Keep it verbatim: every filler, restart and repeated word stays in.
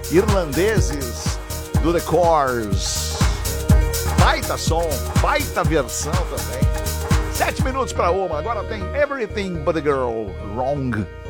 irlandeses do The Corrs. Baita som, baita versão também. Sete minutos para uma, agora tem Everything But a Girl Wrong.